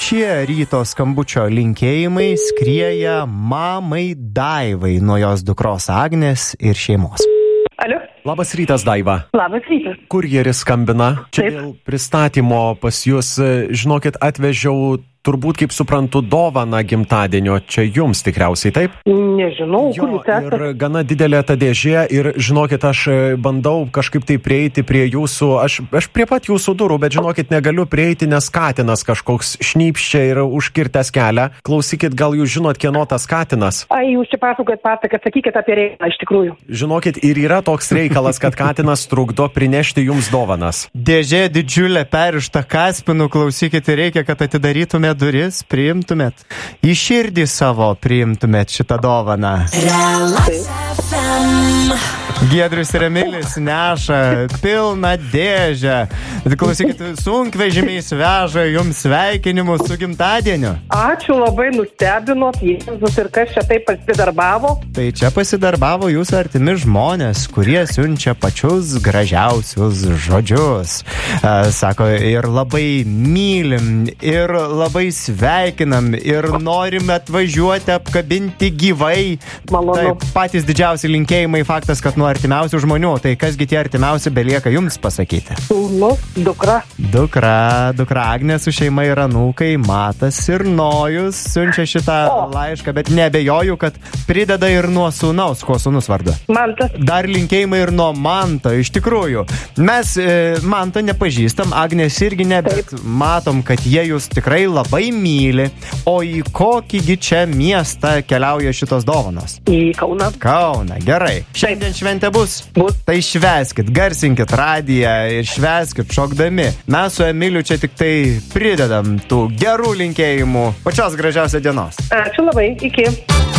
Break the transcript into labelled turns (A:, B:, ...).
A: Šie ryto skambučio linkėjimai skrieja mamai Daivai nuo jos dukros Agnės ir šeimos.
B: Alio?
C: Labas rytas, Daiva.
B: Labas rytas.
C: Kurjeris skambina. Čia
B: Taip.
C: dėl pristatymo pas jūs, žinokit, atvežiau turbūt, kaip suprantu, dovaną gimtadienio. Čia jums tikriausiai, taip?
B: Nežinau, kur jūs esate.
C: Ir gana didelė ta dėžė ir, žinokit, aš bandau kažkaip tai prieiti prie jūsų, aš prie pat jūsų durų, bet, žinokit, negaliu prieiti, nes katinas kažkoks šnypščia ir užkirtęs kelią. Klausykit, gal jūs žinot, kieno tas katinas?
B: Ai, jūs čia pasakojat pasaką, sakykit apie reikalą iš tikrųjų.
C: Žinokit, ir yra toks reikalas, kad katinas trukdo prinešti jums dovanas.
A: Dėžė didžiulė perrišta kaspinu, klausykit, reikia, kad atidarytumėt duris, priimtumėt. Į širdį savo priimtumėt šitą dovaną. Giedrius ir Emilis neša pilną dėžę. Klausykit, sunkvežimiais veža jums sveikinimus su gimtadieniu.
B: Ačiū, labai nustebinot, Jėzus, ir kas čia taip pasidarbavo.
A: Tai čia pasidarbavo jūsų artimi žmonės, kurie siunčia pačius gražiausius žodžius. Sako, ir labai mylim, ir labai sveikinam, ir norim atvažiuoti apkabinti gyvai.
B: Malonu.
A: Taip, patys didžiausi linkėjimai, faktas, kad nuo artimiausių žmonių. Tai kasgi tie artimiausi belieka jums pasakyti?
B: Sūnus, dukra.
A: Dukra Agnė su šeima ir anūkai, Matas ir Nojus siunčia šitą laišką, bet nebejoju, kad prideda ir nuo sūnaus, kuo sūnus vardu.
B: Mantas.
A: Dar linkėjimai ir nuo Manto, iš tikrųjų. Mes Manto nepažįstam, Agnės irgi ne, bet matom, kad jie jūs tikrai labai myli. O į kokįgi čia miestą keliauja šitos dovanos?
B: Į Kauną.
A: Kauną, gerai. Šiandien šventė bus?
B: Bus.
A: Tai švęskit, garsinkit radiją ir švęskit šokdami. Mes su Emiliu čia tik tai pridedam tų gerų linkėjimų. Pačios gražiausios dienos.
B: Ačiū labai, iki.